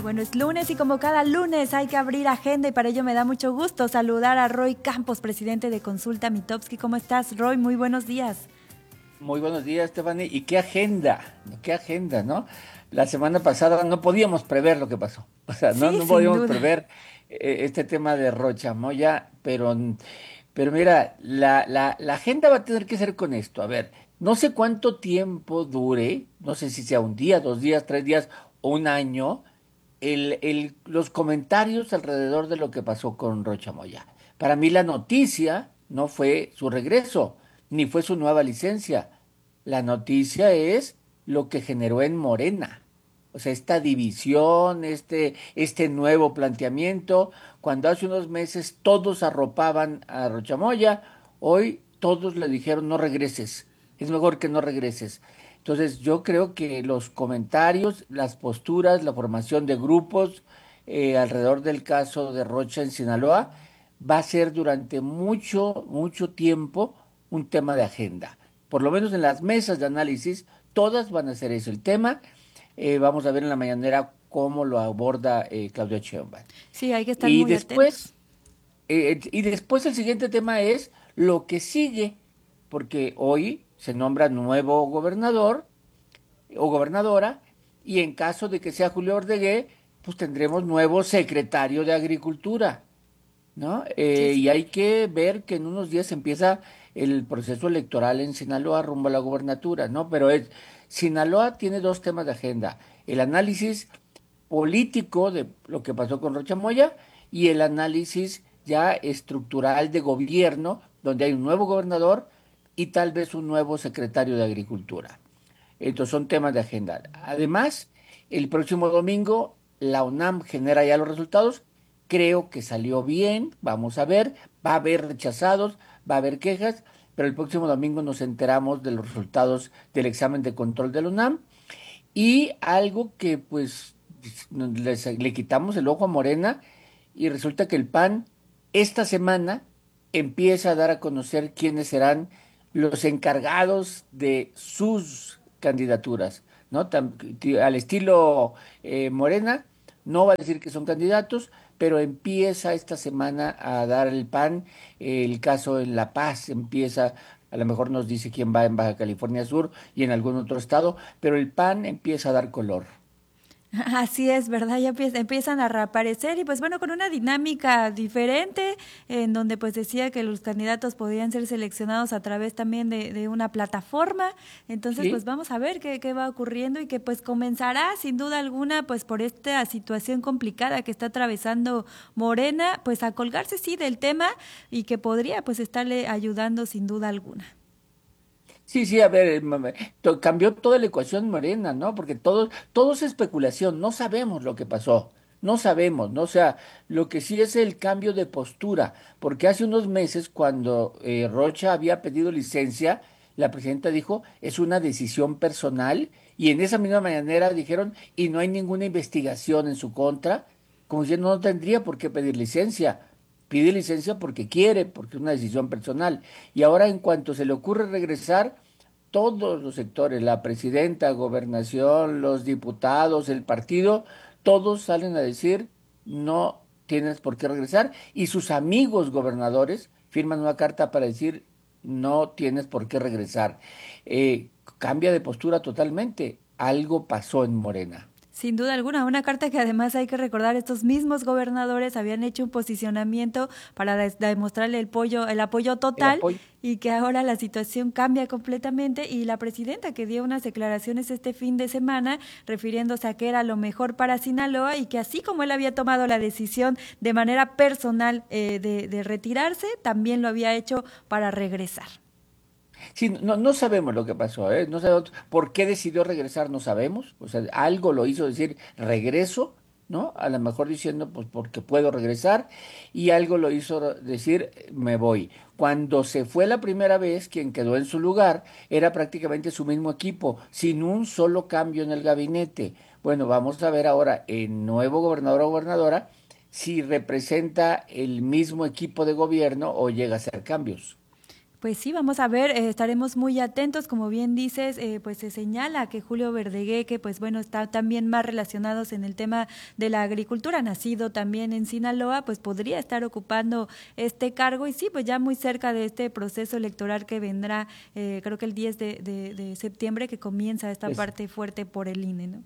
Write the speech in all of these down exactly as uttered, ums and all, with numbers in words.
Bueno, es lunes y como cada lunes hay que abrir agenda y para ello me da mucho gusto saludar a Roy Campos, presidente de Consulta Mitofsky. ¿Cómo estás, Roy? Muy buenos días. Muy buenos días, Stephanie. ¿Y qué agenda? ¿Qué agenda, no? La semana pasada no podíamos prever lo que pasó. O sea, no, Sí, no sin podíamos duda. prever eh, este tema de Rocha Moya, pero, pero mira, la, la, la agenda va a tener que ser con esto. A ver, no sé cuánto tiempo dure, no sé si sea un día, dos días, tres días o un año, el, el, los comentarios alrededor de lo que pasó con Rocha Moya. Para mí la noticia no fue su regreso, ni fue su nueva licencia. La noticia es lo que generó en Morena. O sea, esta división, este, este nuevo planteamiento, cuando hace unos meses todos arropaban a Rocha Moya, hoy todos le dijeron no regreses, es mejor que no regreses. Entonces, yo creo que los comentarios, las posturas, la formación de grupos eh, alrededor del caso de Rocha en Sinaloa va a ser durante mucho, mucho tiempo un tema de agenda. Por lo menos en las mesas de análisis, todas van a ser eso. El tema, eh, vamos a ver en la mañanera cómo lo aborda eh, Claudio Sheinbaum. Sí, hay que estar Y muy después, atentos. eh, y después el siguiente tema es lo que sigue, porque hoy se nombra nuevo gobernador o gobernadora, y en caso de que sea Julio Ordegué, pues tendremos nuevo secretario de Agricultura, ¿no? Sí, Eh, sí. y hay que ver que en unos días empieza el proceso electoral en Sinaloa rumbo a la gobernatura, ¿no? Pero es, Sinaloa tiene dos temas de agenda: el análisis político de lo que pasó con Rocha Moya y el análisis ya estructural de gobierno, donde hay un nuevo gobernador y tal vez un nuevo secretario de Agricultura. Entonces son temas de agenda. Además, el próximo domingo la UNAM genera ya los resultados. Creo que salió bien, vamos a ver, va a haber rechazados, va a haber quejas, pero el próximo domingo nos enteramos de los resultados del examen de control de la UNAM y algo que pues nos- les- le quitamos el ojo a Morena y resulta que el P A N esta semana empieza a dar a conocer quiénes serán los encargados de sus candidaturas, ¿no? Tam- ti- al estilo eh, Morena, no va a decir que son candidatos, pero empieza esta semana a dar el P A N, eh, el caso en La Paz, empieza, a lo mejor nos dice quién va en Baja California Sur y en algún otro estado, pero el P A N empieza a dar color. Así es, ¿verdad? Ya empie- empiezan a reaparecer y pues bueno, con una dinámica diferente en donde pues decía que los candidatos podían ser seleccionados a través también de, de una plataforma. Entonces pues ¿Sí? vamos a ver qué, qué va ocurriendo y que pues comenzará sin duda alguna pues por esta situación complicada que está atravesando Morena pues a colgarse sí del tema y que podría pues estarle ayudando sin duda alguna. Sí, sí, a ver, eh, ma- ma- to- cambió toda la ecuación Morena, ¿no? Porque todo, todo es especulación, no sabemos lo que pasó, no sabemos, ¿no? O sea, lo que sí es el cambio de postura, porque hace unos meses cuando eh, Rocha había pedido licencia, la presidenta dijo, es una decisión personal, y en esa misma mañanera dijeron, y no hay ninguna investigación en su contra, como si no tendría por qué pedir licencia. Pide licencia porque quiere, porque es una decisión personal. Y ahora en cuanto se le ocurre regresar, todos los sectores, la presidenta, gobernación, los diputados, el partido, todos salen a decir no tienes por qué regresar y sus amigos gobernadores firman una carta para decir no tienes por qué regresar. Eh, cambia de postura totalmente. Algo pasó en Morena. Sin duda alguna, una carta que además hay que recordar, estos mismos gobernadores habían hecho un posicionamiento para des- demostrarle el, pollo, el apoyo El total apoyo. y que ahora la situación cambia completamente y la presidenta que dio unas declaraciones este fin de semana refiriéndose a que era lo mejor para Sinaloa y que así como él había tomado la decisión de manera personal eh, de, de retirarse, también lo había hecho para regresar. Sí, no, no sabemos lo que pasó, ¿eh? No sabemos por qué decidió regresar, no sabemos. O sea, algo lo hizo decir regreso, ¿no? A lo mejor diciendo, pues porque puedo regresar, y algo lo hizo decir me voy. Cuando se fue la primera vez, quien quedó en su lugar era prácticamente su mismo equipo, sin un solo cambio en el gabinete. Bueno, vamos a ver ahora el nuevo gobernador o gobernadora si representa el mismo equipo de gobierno o llega a hacer cambios. Pues sí, vamos a ver, eh, estaremos muy atentos, como bien dices, eh, pues se señala que Julio Verdegueque, pues bueno, está también más relacionados en el tema de la agricultura, nacido también en Sinaloa, pues podría estar ocupando este cargo y sí, pues ya muy cerca de este proceso electoral que vendrá, eh, creo que el diez de, de, de septiembre, que comienza esta Es, parte fuerte por el I N E, ¿no?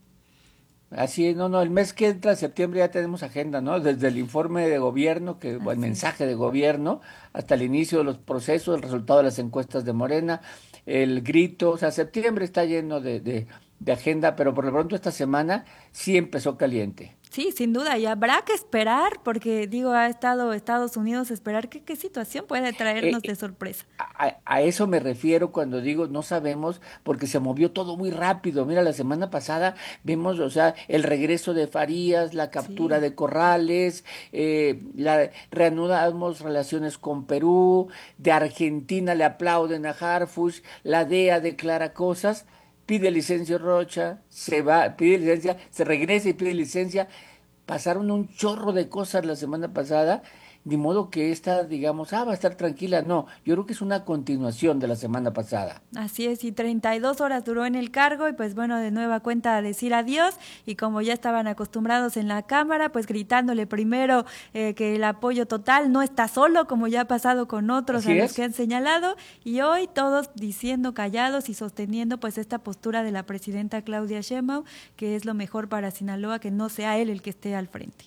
Así es, no, no, el mes que entra, septiembre, ya tenemos agenda, ¿no? Desde el informe de gobierno, que, o el Así es. mensaje de gobierno, hasta el inicio de los procesos, el resultado de las encuestas de Morena, el grito, o sea, septiembre está lleno de, de, de agenda, pero por lo pronto esta semana sí empezó caliente. Sí, sin duda, y habrá que esperar, porque digo, ha estado Estados Unidos a esperar que qué situación puede Eh, traernos de sorpresa. A, a eso me refiero cuando digo no sabemos, porque se movió todo muy rápido. Mira, la semana pasada vimos, o sea, el regreso de Farías, la captura Sí. de Corrales, eh, la, reanudamos relaciones con Perú, de Argentina le aplauden a Harfuch, la D E A declara cosas, pide licencia Rocha, se va, pide licencia, se regresa y pide licencia. Pasaron un chorro de cosas la semana pasada, de modo que esta, digamos, ah, va a estar tranquila. No, yo creo que es una continuación de la semana pasada. Así es, y treinta y dos horas duró en el cargo y pues bueno, de nueva cuenta a decir adiós y como ya estaban acostumbrados en la Cámara, pues gritándole primero eh, que el apoyo total no está solo, como ya ha pasado con otros a Así los que es. han señalado, y hoy todos diciendo callados y sosteniendo pues esta postura de la presidenta Claudia Sheinbaum, que es lo mejor para Sinaloa, que no sea él el que esté al frente.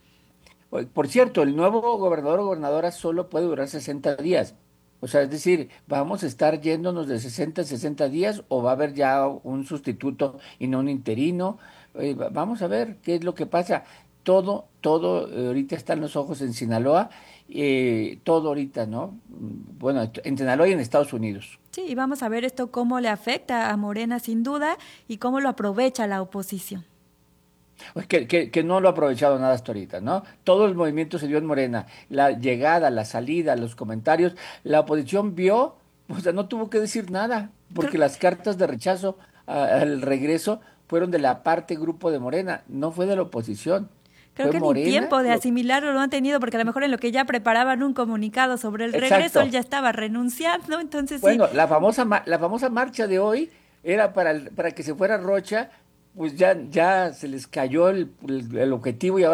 Oye, por cierto, el nuevo gobernador o gobernadora solo puede durar sesenta días. O sea, es decir, ¿vamos a estar yéndonos de sesenta a sesenta días o va a haber ya un sustituto y no un interino? Eh, va- vamos a ver qué es lo que pasa. Todo, todo eh, ahorita está en los ojos en Sinaloa, eh, todo ahorita, ¿no? Mm, Bueno, en Sinaloa y en Estados Unidos. Sí, y vamos a ver esto cómo le afecta a Morena sin duda y cómo lo aprovecha la oposición. Pues que, que, que no lo ha aprovechado nada hasta ahorita, ¿no? Todo el movimiento se dio en Morena, la llegada, la salida, los comentarios, la oposición vio, o sea, no tuvo que decir nada, Creo porque las cartas de rechazo a- al regreso fueron de la parte grupo de Morena, no fue de la oposición, Creo fue que ni Morena. tiempo de Lo, asimilarlo lo han tenido, porque a lo mejor en lo que ya preparaban un comunicado sobre el regreso, él exacto. ya estaba renunciando, entonces sí, Bueno, la famosa, ma- la famosa marcha de hoy era para, el- para que se fuera Rocha, pues ya, ya se les cayó el, el el objetivo y ahora